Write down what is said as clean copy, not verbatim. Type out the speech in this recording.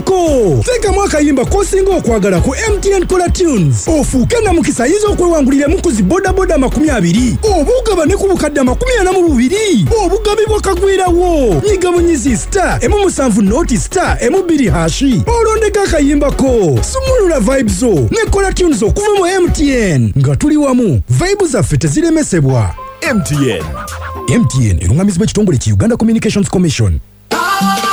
kayambako. Teekamu akayimba k'osinga okwagala ku MTN Kola Tunes. Ofuuke na mukisa ayinza okwewanguliramu ku zi bodaboda 20 oba ogabane ku bukadde 42 obugabibwa kagwirawo. Nyiga bunyizi star emu 7 noti star emu 2 hashi olondeka akayimbako. Sumulula vibes zo ne Kola Tunes okuva mu MTN nga tuli wamu. Vibes zaffe teziremesebwa. MTN erungamizibwa ekitongole ki Uganda Communications Commission.